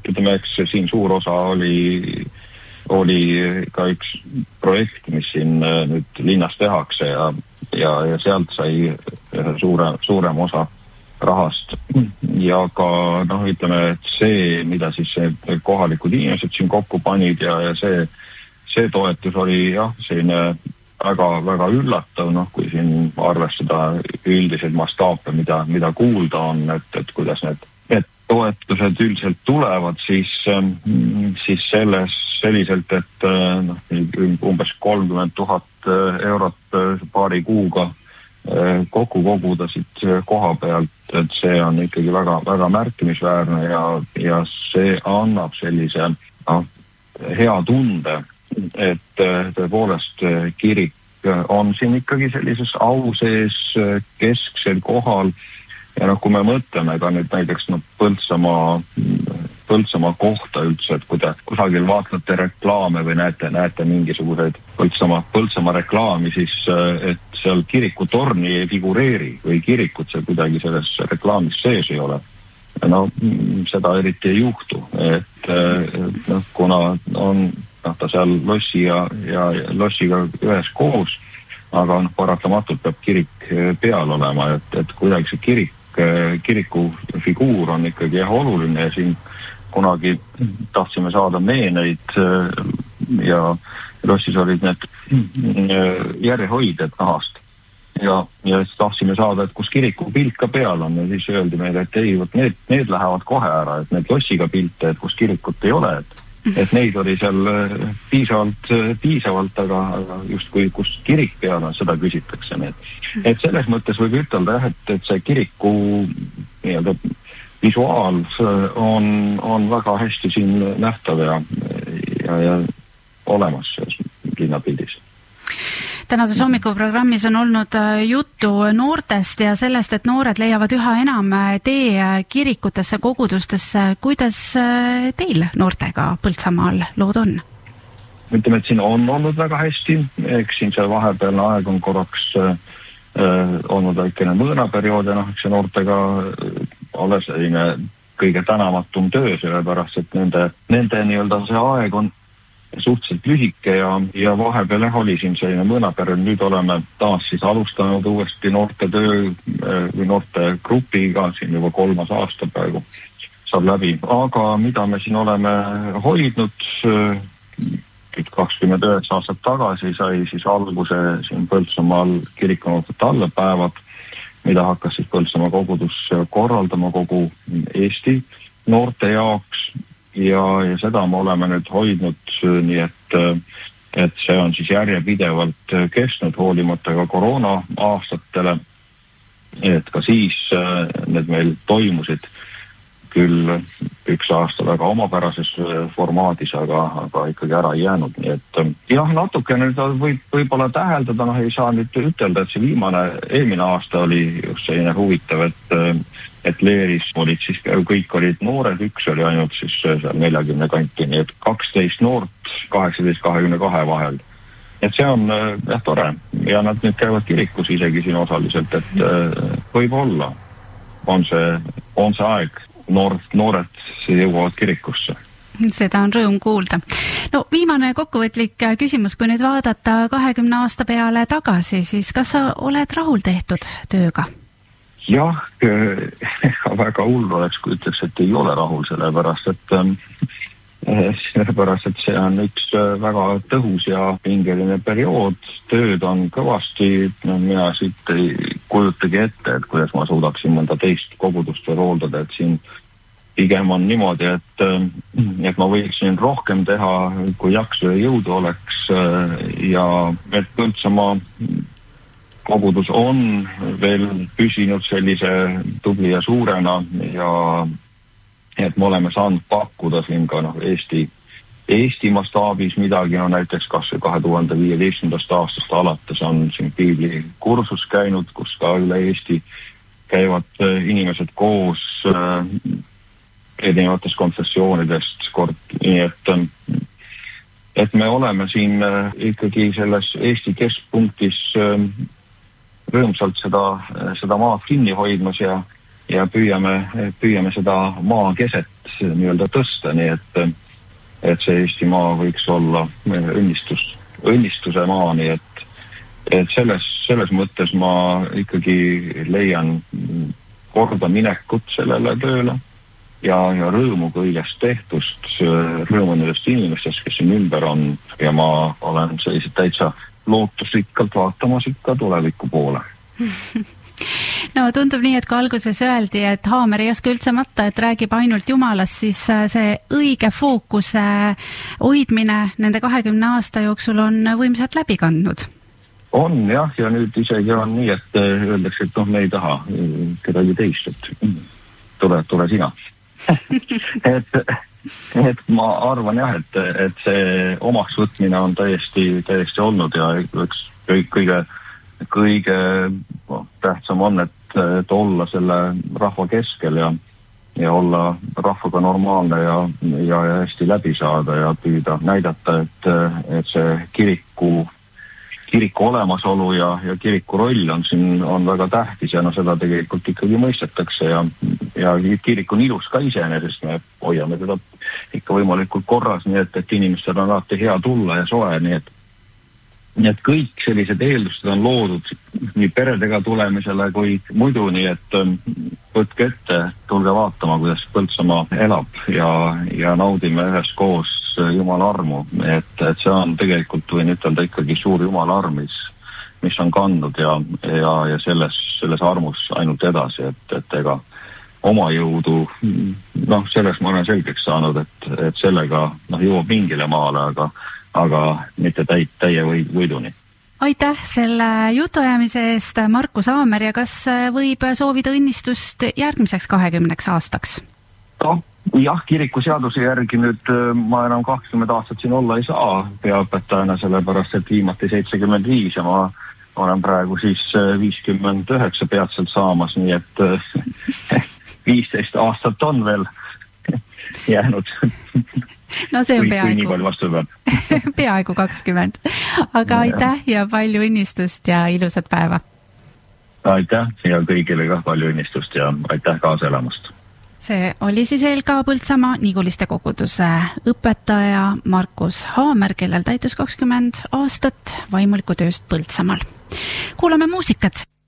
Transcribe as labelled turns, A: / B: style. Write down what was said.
A: ütleme, eks siin suur osa oli ka üks projekt, mis siin nüüd linnas tehakse ja sealt sai suurem osa rahast. Ja ka, ütleme, et see, mida siis kohalikud inimesed siin kokku panid ja see toetus oli selline väga üllatav, kui siin arvestada üldiseid mastaape, mida kuulda on, et kuidas need toetused üldiselt tulevad, siis selliselt, et umbes 30 000 eurot paari kuuga kokku koguda siit koha pealt, et see on ikkagi väga, väga märkimisväärne ja see annab sellise hea tunde, et tõepoolest kirik on siin ikkagi sellises au sees kesksel kohal ja kui me mõtleme ka nüüd näiteks Põltsamaa kohta üldse, et kui te kusagil vaatate reklaame või näete mingisuguseid Põltsamaa reklaami, siis et seal kirikutorni ei figureeri või kirikut seal kuidagi selles reklaamis sees ei ole. Seda eriti ei juhtu, et kuna on ta seal lossi ja lossiga ühes koos, aga paratamatult peab kirik peal olema, et kuidagi see kiriku figuur on ikkagi oluline ja siin kunagi tahtsime saada meeneid ja lossis olid need järjehoidjad nahast ja siis tahtsime saada, et kus kiriku pilt ka peal on ja siis öeldi meile, et ei, need lähevad kohe ära, et need lossiga pilte, et kus kirikut ei ole, et neid oli seal piisavalt, aga justkui kus kirik peal on, seda küsitakse need. Et selles mõttes võib ütelda, et see kiriku nii-öelda visuaal on väga hästi siin nähtav ja olemas linnapildis.
B: Tänases hommikuprogrammis on olnud juttu noortest ja sellest, et noored leiavad üha enam tee kirikutesse, kogudustesse. Kuidas teil noortega Põltsamaal lood on?
A: Ütleme, et siin on olnud väga hästi. Eks siin see vahepealne aeg on korraks olnud väikene mõõnaperiood ja eks see noortega ole selline kõige tänamatum töö, sellepärast, et nende nii-öelda see aeg on suhteliselt lühike ja vahepeal oli siin selline mõõnaperiood. Nüüd oleme taas siis alustanud uuesti noorte töö või noorte grupiga, siin juba 3. aasta praegu saab läbi. Aga mida me siin oleme hoidnud, 29 aastat tagasi sai siis alguse siin Põltsamaal kirikunoorte tallepäevad, mida hakkas siis Põltsamaa kogudus korraldama kogu Eesti noorte jaoks. Ja seda me oleme nüüd hoidnud nii, et see on siis järjepidevalt kestnud hoolimata ka koroona aastatele, et ka siis need meil toimusid küll üks aasta väga omapärases formaadis, aga ikkagi ära ei jäänud. Nii et natuke nüüd võib-olla täheldada, ei saa nüüd ütelda, et see eelmine aasta oli just selline huvitav, et Leeris olid siis, kõik olid noored, üks oli ainult siis seal 40 kanti, nii et 12 noort 18-22 vahel. Et see on tore ja nad nüüd käivad kirikus isegi siin osaliselt, et võib-olla on see aeg, noored jõuavad kirikusse.
B: Seda on rõõm kuulda. Viimane kokkuvõtlik küsimus, kui nüüd vaadata 20 aasta peale tagasi, siis kas sa oled rahul tehtud tööga?
A: Jah, väga hull oleks, kui ütleks, et ei ole rahul, sellepärast, et see on üks väga tõhus ja pingeline periood. Tööd on kõvasti, mina siit ei kujutagi ette, et kuidas ma suudaksin mõnda teist kogudust veel hooldada, et siin pigem on niimoodi, et ma võiksin rohkem teha, kui jaksu ja jõudu oleks ja et Põltsamaa kogudus on veel püsinud sellise tubli ja suurena ja et me oleme saanud pakkuda siin ka Eesti mastaabis midagi, näiteks kas 2015. aastast alates on siin piibli kursus käinud, kus ka üle Eesti käivad inimesed koos erinevatest konfessioonidest nii et me oleme siin ikkagi selles Eesti keskpunktis rõõmsalt seda maad kinni hoidmas ja püüame seda maa keset nii-öelda tõsta, nii et see Eestimaa võiks olla õnnistuse maa, nii et selles mõttes ma ikkagi leian korda minekut sellele tööle ja rõõmu kõigest tehtust, rõõmu nendest inimestest, kes siin ümber on, ja ma olen sellised täitsa lootusrikkalt vaatamas ikka tuleviku poole.
B: No tundub nii, et kui alguses öeldi, et Haamer ei oska üldse matta, et räägib ainult Jumalast, siis see õige fookuse hoidmine nende 20 aasta jooksul on võimsalt läbi kandnud.
A: On jah, ja nüüd isegi on nii, et öeldakse, et me ei taha kedagi teist, et tule sina. et ma arvan jah, et see omaks võtmine on täiesti olnud ja üks kõige tähtsam on, et olla selle rahva keskel ja olla rahvaga normaalne ja hästi läbi saada ja püüda näidata, et see kiriku olemasolu ja kiriku roll on väga tähtis ja seda tegelikult ikkagi mõistetakse ja kirik on ilus ka iseenesest, me hoiame teda ikka võimalikult korras, nii et inimestel on alati hea tulla ja soe, nii et kõik sellised eeldused on loodud nii peredega tulemisele kui muidu, nii et võtke ette, tulge vaatama, kuidas Põltsamaa elab ja naudime üheskoos Jumala armu, et see on tegelikult, võin ütelda, ikkagi suur Jumala arm, mis on kandnud ja selles armus ainult edasi, et ega oma jõudu, selles ma olen selgeks saanud, et sellega jõuab mingile maale, aga mitte täie võiduni.
B: Aitäh selle jutuajamise eest, Markus Haamer, ja kas võib soovida õnnistust järgmiseks 20 aastaks?
A: Jah, kiriku seaduse järgi nüüd ma enam 20 aastat siin olla ei saa peaõpetajana, sellepärast et viimati 75 ja ma olen praegu siis 59 peatselt saamas, nii et 15 aastat on veel jäänud.
B: No see on
A: kui nii palju vastu peab.
B: Peaaegu 20. Aga aitäh ja palju õnnistust ja ilusat päeva.
A: Aitäh ja kõigile ka palju õnnistust ja aitäh kaasa elamast.
B: See oli siis LK Põltsamaa Niguliste koguduse õpetaja Markus Haamer, kellel täitus 20 aastat vaimuliku tööst Põltsamaal. Kuulame muusikat.